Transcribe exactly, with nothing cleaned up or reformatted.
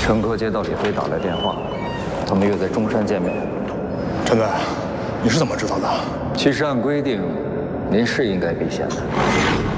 陈科接到李飞打来电话，他们约在中山见面。 陈队，你是怎么知道的？ 其实按规定，您是应该避嫌的。